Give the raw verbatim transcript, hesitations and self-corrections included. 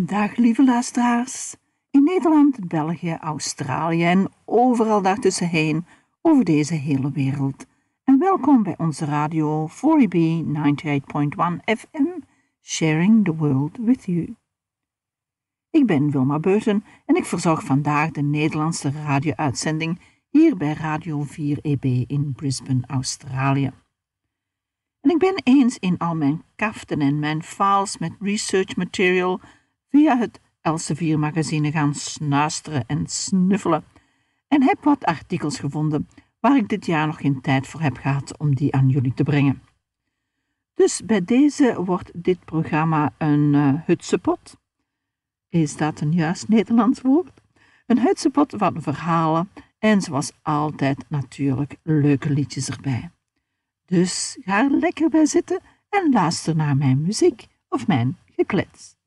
Dag lieve luisteraars, in Nederland, België, Australië en overal daartussenheen over deze hele wereld. En welkom bij onze radio four E B ninety-eight point one F M, sharing the world with you. Ik ben Wilma Beuten en ik verzorg vandaag de Nederlandse radio-uitzending hier bij Radio four E B in Brisbane, Australië. En ik ben eens in al mijn kaften en mijn files met research material via het Elsevier magazine gaan snuisteren en snuffelen en heb wat artikels gevonden waar ik dit jaar nog geen tijd voor heb gehad om die aan jullie te brengen. Dus bij deze wordt dit programma een uh, hutsepot. Is dat een juist Nederlands woord? Een hutsepot van verhalen en zoals altijd natuurlijk leuke liedjes erbij. Dus ga er lekker bij zitten en luister naar mijn muziek of mijn geklets.